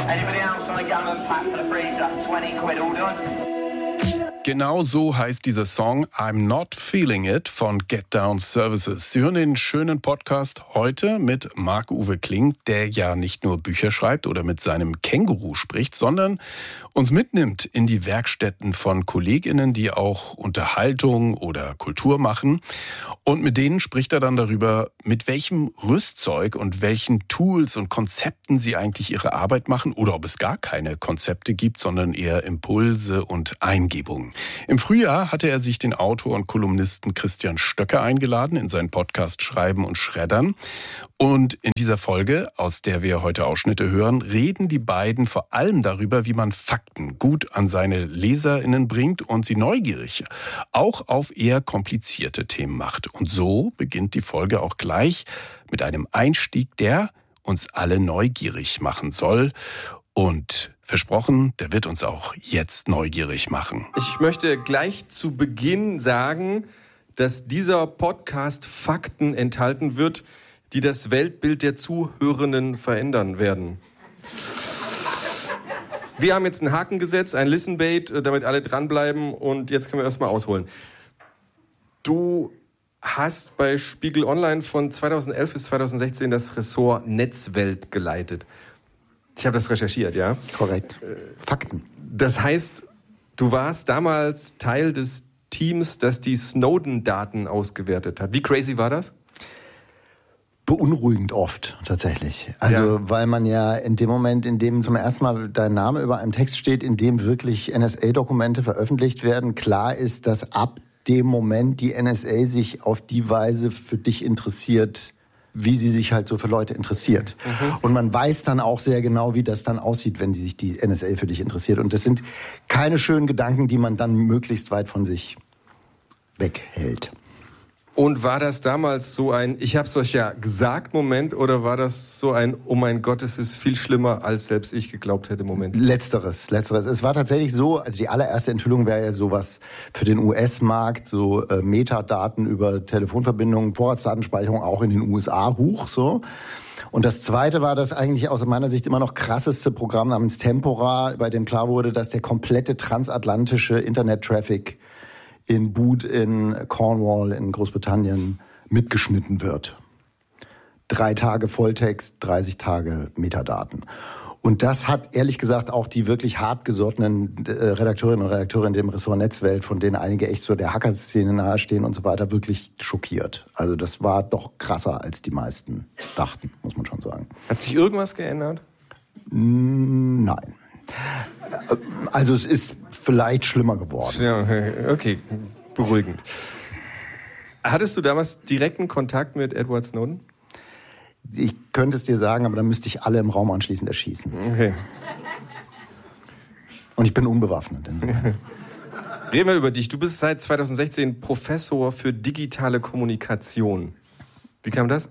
Anybody else on a gallon pack for the freezer? 20 quid, all done. Genau so heißt dieser Song I'm Not Feeling It von Get Down Services. Sie hören den schönen Podcast heute mit Marc-Uwe Kling, der ja nicht nur Bücher schreibt oder mit seinem Känguru spricht, sondern uns mitnimmt in die Werkstätten von KollegInnen, die auch Unterhaltung oder Kultur machen. Und mit denen spricht er dann darüber, mit welchem Rüstzeug und welchen Tools und Konzepten sie eigentlich ihre Arbeit machen oder ob es gar keine Konzepte gibt, sondern eher Impulse und Eingebungen. Im Frühjahr hatte er sich den Autor und Kolumnisten Christian Stöcker eingeladen in seinen Podcast Schreiben und Schreddern. Und in dieser Folge, aus der wir heute Ausschnitte hören, reden die beiden vor allem darüber, wie man Fakten gut an seine LeserInnen bringt und sie neugierig auch auf eher komplizierte Themen macht. Und so beginnt die Folge auch gleich mit einem Einstieg, der uns alle neugierig machen soll. Und versprochen, der wird uns auch jetzt neugierig machen. Ich möchte gleich zu Beginn sagen, dass dieser Podcast Fakten enthalten wird, die das Weltbild der Zuhörenden verändern werden. Wir haben jetzt einen Haken gesetzt, ein Listen-Bait, damit alle dranbleiben und jetzt können wir erstmal ausholen. Du hast bei Spiegel Online von 2011 bis 2016 das Ressort Netzwelt geleitet. Ich habe das recherchiert, ja? Korrekt. Fakten. Das heißt, du warst damals Teil des Teams, das die Snowden-Daten ausgewertet hat. Wie crazy war das? Beunruhigend oft, tatsächlich. Also, weil man ja in dem Moment, in dem zum ersten Mal dein Name über einem Text steht, in dem wirklich NSA-Dokumente veröffentlicht werden, klar ist, dass ab dem Moment die NSA sich auf die Weise für dich interessiert, wie sie sich halt so für Leute interessiert. Mhm. Und man weiß dann auch sehr genau, wie das dann aussieht, wenn sich die NSA für dich interessiert. Und das sind keine schönen Gedanken, die man dann möglichst weit von sich weghält. Und war das damals so ein, ich hab's euch ja gesagt, Moment, oder war das so ein, oh mein Gott, es ist viel schlimmer, als selbst ich geglaubt hätte, Moment? Letzteres. Es war tatsächlich so, also die allererste Enthüllung wäre ja sowas für den US-Markt, so Metadaten über Telefonverbindungen, Vorratsdatenspeicherung auch in den USA hoch, so. Und das Zweite war das eigentlich aus meiner Sicht immer noch krasseste Programm namens Tempora, bei dem klar wurde, dass der komplette transatlantische Internet-Traffic in Bute in Cornwall in Großbritannien mitgeschnitten wird. 3 Tage Volltext, 30 Tage Metadaten. Und das hat ehrlich gesagt auch die wirklich hartgesottenen Redakteurinnen und Redakteure in dem Ressort Netzwelt, von denen einige echt so der Hacker-Szene nahestehen und so weiter, wirklich schockiert. Also das war doch krasser, als die meisten dachten, muss man schon sagen. Hat sich irgendwas geändert? Nein. Also es ist vielleicht schlimmer geworden. Ja, okay, beruhigend. Hattest du damals direkten Kontakt mit Edward Snowden? Ich könnte es dir sagen, aber dann müsste ich alle im Raum anschließend erschießen. Okay. Und ich bin unbewaffnet. Reden wir über dich. Du bist seit 2016 Professor für digitale Kommunikation. Wie kam das?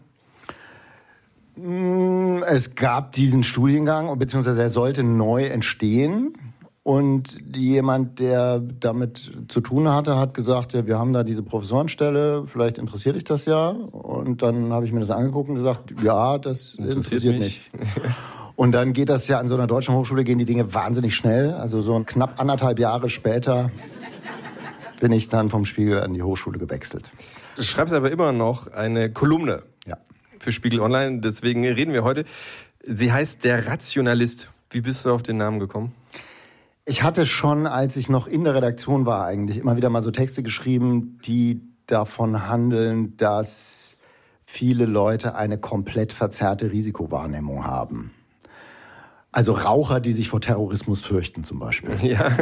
Es gab diesen Studiengang, beziehungsweise er sollte neu entstehen. Und jemand, der damit zu tun hatte, hat gesagt, ja, wir haben da diese Professorenstelle, vielleicht interessiert dich das ja. Und dann habe ich mir das angeguckt und gesagt, ja, das interessiert mich. Und dann geht das ja an so einer deutschen Hochschule, gehen die Dinge wahnsinnig schnell. Also so knapp 1,5 Jahre später bin ich dann vom Spiegel an die Hochschule gewechselt. Du schreibst aber immer noch eine Kolumne für Spiegel Online, deswegen reden wir heute. Sie heißt Der Rationalist. Wie bist du auf den Namen gekommen? Ich hatte schon, als ich noch in der Redaktion war, eigentlich immer wieder mal so Texte geschrieben, die davon handeln, dass viele Leute eine komplett verzerrte Risikowahrnehmung haben. Also Raucher, die sich vor Terrorismus fürchten zum Beispiel. Ja.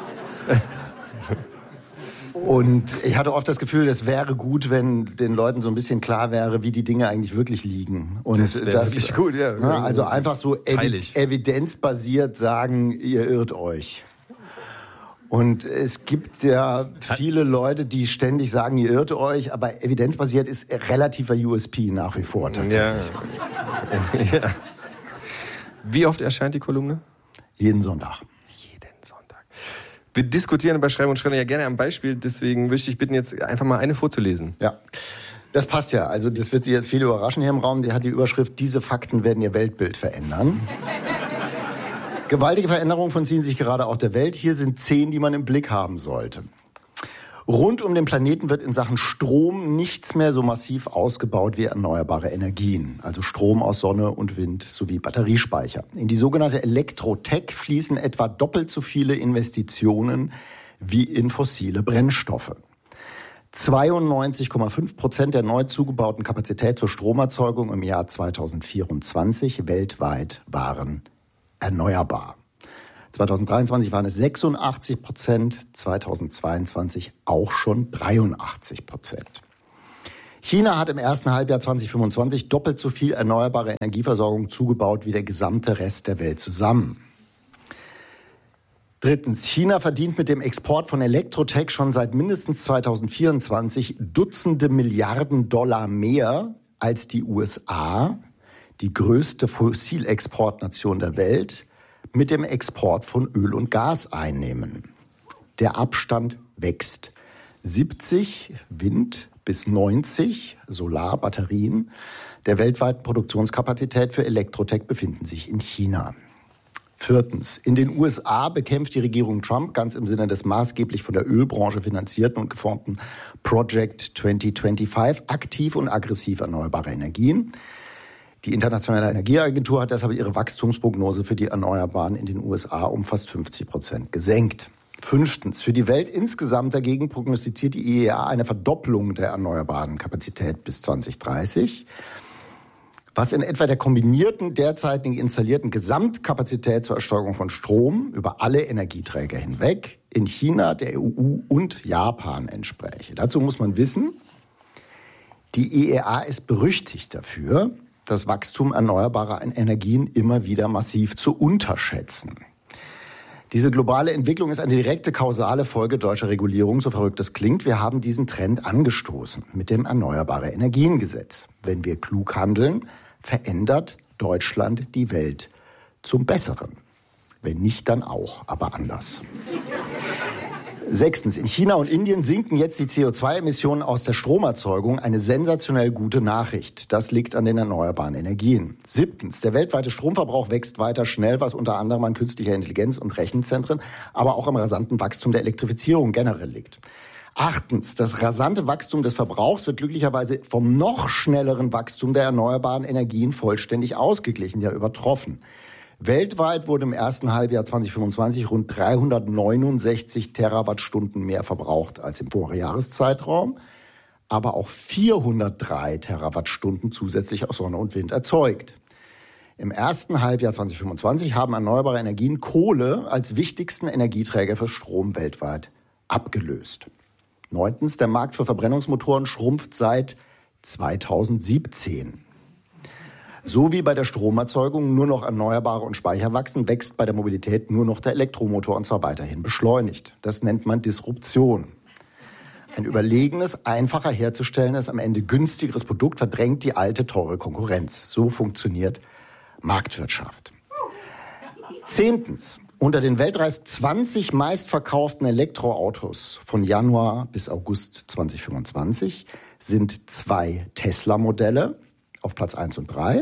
Und ich hatte oft das Gefühl, es wäre gut, wenn den Leuten so ein bisschen klar wäre, wie die Dinge eigentlich wirklich liegen. Und das wäre wirklich gut, ja. Also einfach so evidenzbasiert sagen, ihr irrt euch. Und es gibt ja viele Leute, die ständig sagen, ihr irrt euch, aber evidenzbasiert ist relativer USP nach wie vor tatsächlich. Ja. Wie oft erscheint die Kolumne? Jeden Sonntag. Wir diskutieren bei Schreiben und Schreddern ja gerne am Beispiel, deswegen würde ich dich bitten, jetzt einfach mal eine vorzulesen. Ja, das passt ja. Also das wird Sie jetzt viele überraschen hier im Raum. Die hat die Überschrift, diese Fakten werden Ihr Weltbild verändern. Gewaltige Veränderungen vollziehen sich gerade auf der Welt. Hier sind 10, die man im Blick haben sollte. Rund um den Planeten wird in Sachen Strom nichts mehr so massiv ausgebaut wie erneuerbare Energien, also Strom aus Sonne und Wind sowie Batteriespeicher. In die sogenannte Elektrotech fließen etwa doppelt so viele Investitionen wie in fossile Brennstoffe. 92,5% der neu zugebauten Kapazität zur Stromerzeugung im Jahr 2024 weltweit waren erneuerbar. 2023 waren es 86%, 2022 auch schon 83%. China hat im ersten Halbjahr 2025 doppelt so viel erneuerbare Energieversorgung zugebaut wie der gesamte Rest der Welt zusammen. Drittens, China verdient mit dem Export von Elektrotech schon seit mindestens 2024 Dutzende Milliarden Dollar mehr als die USA, die größte Fossilexportnation der Welt, mit dem Export von Öl und Gas einnehmen. Der Abstand wächst. 70 Wind bis 90 Solarbatterien der weltweiten Produktionskapazität für Elektrotech befinden sich in China. Viertens, in den USA bekämpft die Regierung Trump ganz im Sinne des maßgeblich von der Ölbranche finanzierten und geformten Project 2025 aktiv und aggressiv erneuerbare Energien. Die Internationale Energieagentur hat deshalb ihre Wachstumsprognose für die Erneuerbaren in den USA um fast 50% gesenkt. Fünftens, für die Welt insgesamt dagegen prognostiziert die IEA eine Verdopplung der erneuerbaren Kapazität bis 2030, was in etwa der kombinierten derzeitigen installierten Gesamtkapazität zur Erzeugung von Strom über alle Energieträger hinweg in China, der EU und Japan entspräche. Dazu muss man wissen, die IEA ist berüchtigt dafür, das Wachstum erneuerbarer Energien immer wieder massiv zu unterschätzen. Diese globale Entwicklung ist eine direkte kausale Folge deutscher Regulierung, so verrückt es klingt. Wir haben diesen Trend angestoßen mit dem Erneuerbare Energiengesetz. Wenn wir klug handeln, verändert Deutschland die Welt zum Besseren. Wenn nicht, dann auch, aber anders. Sechstens, in China und Indien sinken jetzt die CO2-Emissionen aus der Stromerzeugung. Eine sensationell gute Nachricht. Das liegt an den erneuerbaren Energien. Siebtens, der weltweite Stromverbrauch wächst weiter schnell, was unter anderem an künstlicher Intelligenz und Rechenzentren, aber auch am rasanten Wachstum der Elektrifizierung generell liegt. Achtens, das rasante Wachstum des Verbrauchs wird glücklicherweise vom noch schnelleren Wachstum der erneuerbaren Energien vollständig ausgeglichen, ja übertroffen. Weltweit wurde im ersten Halbjahr 2025 rund 369 Terawattstunden mehr verbraucht als im Vorjahreszeitraum, aber auch 403 Terawattstunden zusätzlich aus Sonne und Wind erzeugt. Im ersten Halbjahr 2025 haben erneuerbare Energien Kohle als wichtigsten Energieträger für Strom weltweit abgelöst. Neuntens, der Markt für Verbrennungsmotoren schrumpft seit 2017. So wie bei der Stromerzeugung nur noch Erneuerbare und Speicher wachsen, wächst bei der Mobilität nur noch der Elektromotor und zwar weiterhin beschleunigt. Das nennt man Disruption. Ein überlegenes, einfacher herzustellendes, am Ende günstigeres Produkt verdrängt die alte, teure Konkurrenz. So funktioniert Marktwirtschaft. Zehntens, unter den weltweit 20 meistverkauften Elektroautos von Januar bis August 2025 sind 2 Tesla-Modelle auf Platz 1 und 3,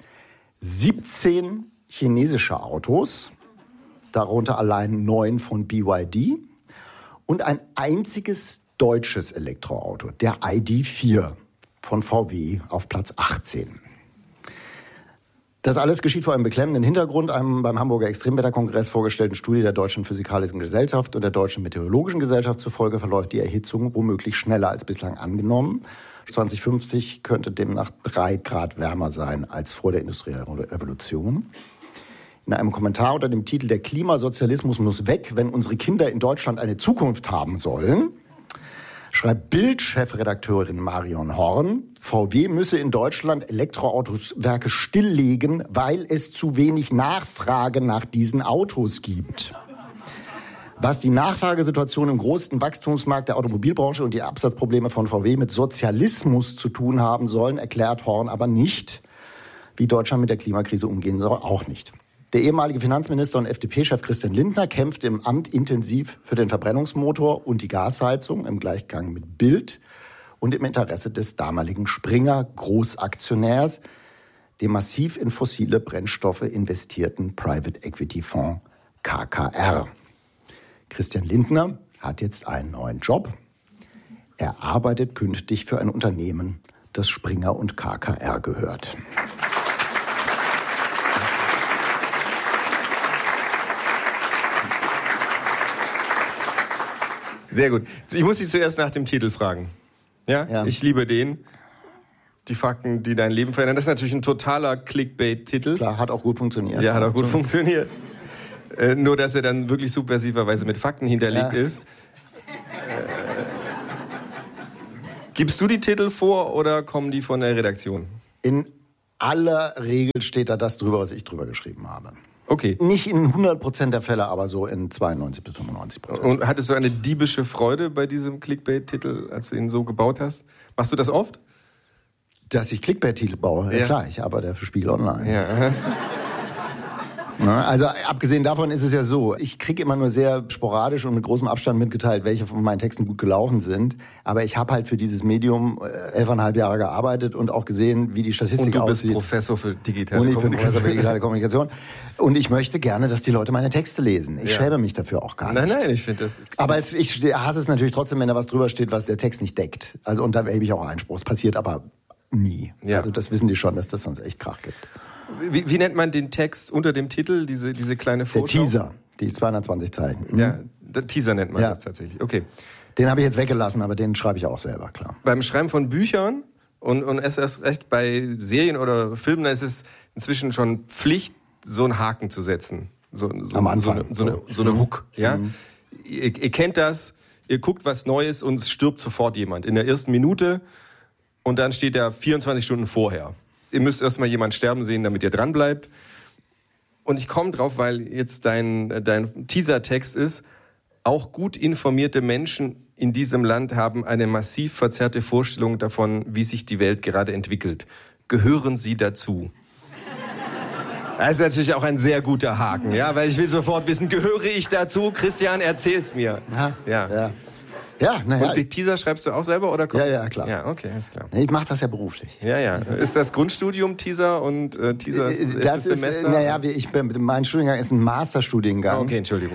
17 chinesische Autos, darunter allein 9 von BYD und ein einziges deutsches Elektroauto, der ID.4 von VW auf Platz 18. Das alles geschieht vor einem beklemmenden Hintergrund, einem beim Hamburger Extremwetterkongress vorgestellten Studie der Deutschen Physikalischen Gesellschaft und der Deutschen Meteorologischen Gesellschaft zufolge verläuft die Erhitzung womöglich schneller als bislang angenommen. 2050 könnte demnach 3 Grad wärmer sein als vor der industriellen Revolution. In einem Kommentar unter dem Titel "Der Klimasozialismus muss weg, wenn unsere Kinder in Deutschland eine Zukunft haben sollen", schreibt Bild-Chefredakteurin Marion Horn, VW müsse in Deutschland Elektroautos-Werke stilllegen, weil es zu wenig Nachfrage nach diesen Autos gibt. Was die Nachfragesituation im größten Wachstumsmarkt der Automobilbranche und die Absatzprobleme von VW mit Sozialismus zu tun haben sollen, erklärt Horn aber nicht. Wie Deutschland mit der Klimakrise umgehen soll, auch nicht. Der ehemalige Finanzminister und FDP-Chef Christian Lindner kämpft im Amt intensiv für den Verbrennungsmotor und die Gasheizung im Gleichgang mit Bild und im Interesse des damaligen Springer-Großaktionärs, dem massiv in fossile Brennstoffe investierten Private Equity Fonds KKR. Christian Lindner hat jetzt einen neuen Job. Er arbeitet künftig für ein Unternehmen, das Springer und KKR gehört. Sehr gut. Ich muss dich zuerst nach dem Titel fragen. Ja? Ich liebe den. Die Fakten, die dein Leben verändern. Das ist natürlich ein totaler Clickbait-Titel. Klar, hat auch gut funktioniert. Ja, hat auch gut funktioniert. Nur, dass er dann wirklich subversiverweise mit Fakten hinterlegt ist. Gibst du die Titel vor oder kommen die von der Redaktion? In aller Regel steht da das drüber, was ich drüber geschrieben habe. Okay. Nicht in 100% der Fälle, aber so in 92 bis 95%. Und hattest du eine diebische Freude bei diesem Clickbait-Titel, als du ihn so gebaut hast? Machst du das oft? Dass ich Clickbait-Titel baue? Ja klar, ich arbeite für Spiegel Online. Ja. Also abgesehen davon ist es ja so, ich kriege immer nur sehr sporadisch und mit großem Abstand mitgeteilt, welche von meinen Texten gut gelaufen sind. Aber ich habe halt für dieses Medium 11,5 Jahre gearbeitet und auch gesehen, wie die Statistik aussieht. Und du bist Professor für digitale Kommunikation. Kommunikation. Und ich bin Professor für digitale Kommunikation. Und ich möchte gerne, dass die Leute meine Texte lesen. Ich schäme mich dafür auch gar nicht. Nein, ich finde das... Aber ich hasse es natürlich trotzdem, wenn da was drüber steht, was der Text nicht deckt. Also, und da erhebe ich auch Einspruch. Es passiert aber nie. Ja. Also das wissen die schon, dass das sonst echt Krach gibt. Wie nennt man den Text unter dem Titel, diese kleine Vorschau? Der Teaser, die 220 Zeichen. Ja, der Teaser nennt man das tatsächlich. Okay. Den habe ich jetzt weggelassen, aber den schreibe ich auch selber, klar. Beim Schreiben von Büchern und erst recht bei Serien oder Filmen, da ist es inzwischen schon Pflicht, so einen Haken zu setzen. Am Anfang. So eine Hook. Ja? Ihr kennt das, ihr guckt was Neues und es stirbt sofort jemand. In der ersten Minute und dann steht er 24 Stunden vorher. Ihr müsst erstmal jemanden sterben sehen, damit ihr dran bleibt. Und ich komme drauf, weil jetzt dein Teasertext ist, auch gut informierte Menschen in diesem Land haben eine massiv verzerrte Vorstellung davon, wie sich die Welt gerade entwickelt. Gehören Sie dazu? Das ist natürlich auch ein sehr guter Haken, ja, weil ich will sofort wissen, gehöre ich dazu? Christian, erzähl's mir. Ja, naja. Und die Teaser schreibst du auch selber oder? Ja, klar. Ja, okay, ist klar. Ich mache das ja beruflich. Ja. Ist das Grundstudium Teaser und Teaser ist das Semester? Mein Studiengang ist ein Masterstudiengang. Okay, Entschuldigung.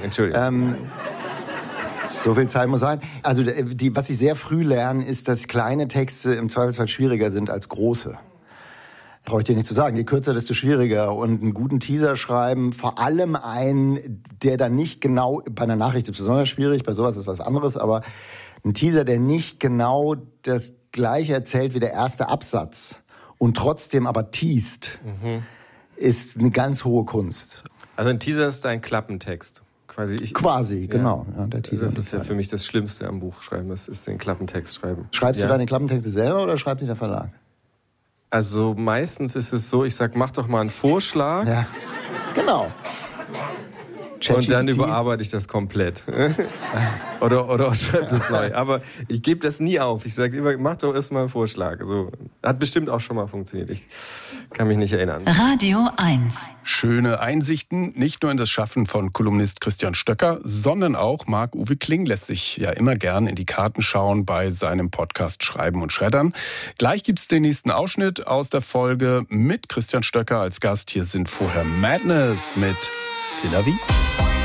So viel Zeit muss sein. Also was ich sehr früh lerne, ist, dass kleine Texte im Zweifelsfall schwieriger sind als große. Brauche ich dir nicht zu sagen. Je kürzer, desto schwieriger. Und einen guten Teaser schreiben, vor allem einen, der dann nicht genau, bei einer Nachricht ist es besonders schwierig, bei sowas ist was anderes, aber ein Teaser, der nicht genau das Gleiche erzählt wie der erste Absatz und trotzdem aber teast, ist eine ganz hohe Kunst. Also ein Teaser ist ein Klappentext. Quasi, genau. Ja, der Teaser. Das ist ja für mich das Schlimmste am Buchschreiben, das ist den Klappentext schreiben. Schreibst du deine Klappentexte selber oder schreibt die der Verlag? Also meistens ist es so, ich sag, mach doch mal einen Vorschlag. Ja, genau. Und dann überarbeite ich das komplett. oder schreibe das neu. Aber ich gebe das nie auf. Ich sage immer, mach doch erstmal einen Vorschlag. So, hat bestimmt auch schon mal funktioniert. Ich kann mich nicht erinnern. Radio 1. Schöne Einsichten, nicht nur in das Schaffen von Kolumnist Christian Stöcker, sondern auch Marc-Uwe Kling lässt sich ja immer gern in die Karten schauen bei seinem Podcast Schreiben und Schreddern. Gleich gibt's den nächsten Ausschnitt aus der Folge mit Christian Stöcker als Gast. Hier sind vorher Madness mit C'est la vie.